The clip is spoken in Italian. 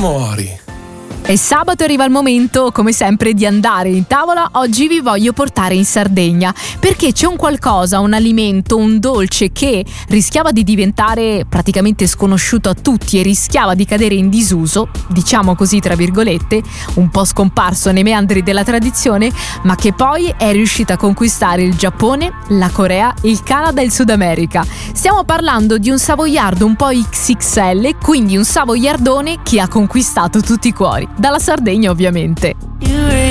Amori. E sabato arriva il momento, come sempre, di andare in tavola. Oggi vi voglio portare in Sardegna perché c'è un qualcosa, un alimento, un dolce che rischiava di diventare praticamente sconosciuto a tutti e rischiava di cadere in disuso, diciamo così tra virgolette, un po' scomparso nei meandri della tradizione, ma che poi è riuscita a conquistare il Giappone, la Corea, il Canada e il Sud America. Stiamo parlando di un savoiardo un po' XXL, quindi un savoiardone che ha conquistato tutti i cuori. Dalla Sardegna, ovviamente. You